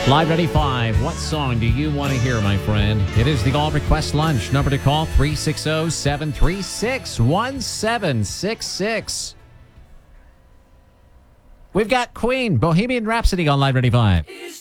Live 95. What song do you want to hear, my friend? It is the All Request Lunch. Number to call, 360-736-1766. We've got Queen, Bohemian Rhapsody on Live 95.